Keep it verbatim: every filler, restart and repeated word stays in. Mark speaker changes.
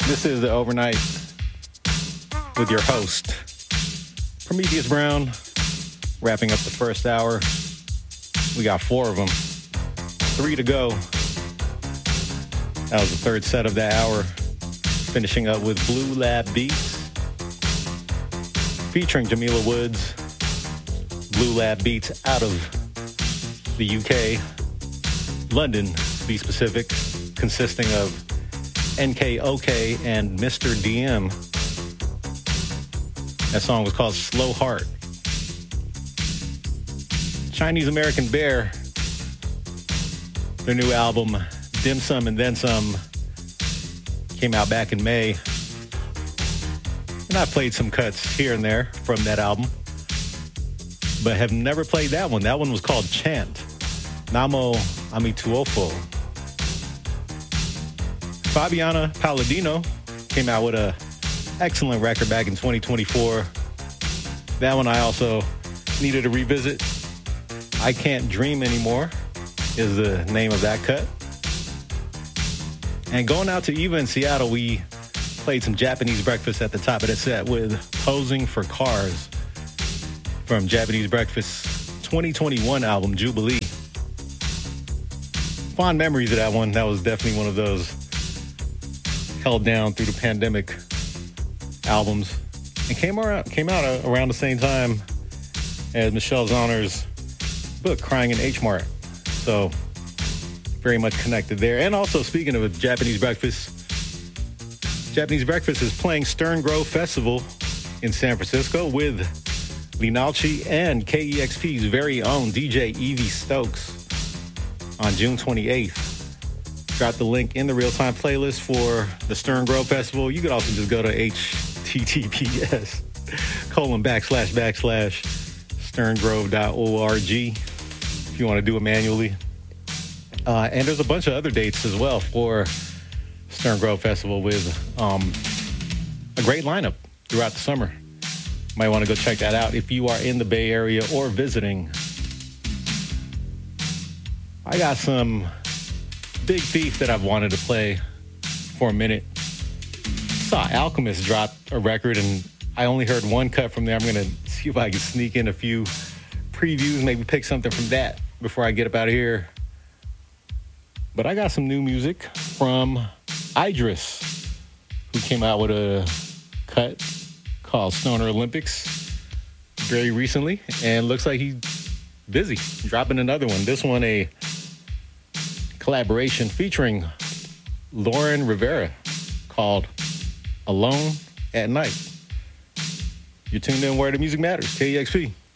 Speaker 1: This is the Overnight with your host, Prometheus Brown, wrapping up the first hour. We got four of them, three to go. That was the third set of that hour. Finishing up with Blue Lab Beats, featuring Jamila Woods. Blue Lab Beats out of the U K, London to be specific, consisting of N K O K and Mister D M. That song was called Slow Heart. Chinese American Bear, their new album, Dim Sum and Then Some, came out back in May. And I played some cuts here and there from that album, but have never played that one. That one was called Chant. Namo Amituofo. Fabiana Palladino came out with an excellent record back in twenty twenty-four. That one I also needed to revisit. I Can't Dream Anymore is the name of that cut. And going out to Eva in Seattle, we played some Japanese Breakfast at the top of the set with Posing for Cars from Japanese Breakfast's twenty twenty-one album, Jubilee. Fond memories of that one. That was definitely one of those held down through the pandemic albums, and came around, came out around the same time as Michelle Zauner's book, Crying in H Mart. So very much connected there. And also, speaking of Japanese Breakfast, Japanese Breakfast is playing Stern Grove Festival in San Francisco with Linalchi and K E X P's very own D J Evie Stokes on June twenty-eighth. Got the link in the real-time playlist for the Stern Grove Festival. You could also just go to https colon backslash backslash sterngrove.org if you want to do it manually. Uh, and there's a bunch of other dates as well for Stern Grove Festival with um, a great lineup throughout the summer. Might want to go check that out if you are in the Bay Area or visiting. I got some Big Thief that I've wanted to play for a minute. Saw Alchemist drop a record, and I only heard one cut from there. I'm going to see if I can sneak in a few previews, maybe pick something from that before I get up out of here. But I got some new music from Idris, who came out with a cut called Stoner Olympics very recently, and looks like he's busy dropping another one. This one, a collaboration featuring Lauren Rivera called Alone at Night. You're tuned in where the music matters, K E X P.